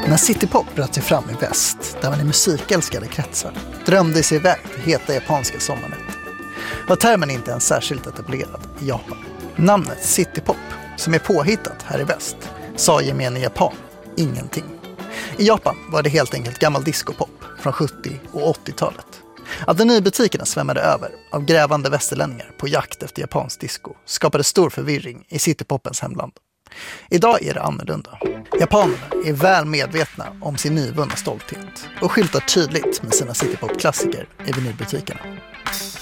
När citypop bröt sig fram i väst, där man i musikälskade kretsar, drömde sig iväg till heta japanska sommarnätter, var termen inte ens särskilt etablerad i Japan. Namnet citypop, som är påhittat här i väst, sa gemene japan ingenting. I Japan var det helt enkelt gammal discopop från 70- och 80-talet. Avenybutikerna svämmade över av grävande västerlänningar på jakt efter japansk disco skapade stor förvirring i citypopens hemland. Idag är det annorlunda. Japanerna är väl medvetna om sin nyvunna stolthet och skyltar tydligt med sina citypop-klassiker i vinylbutikerna.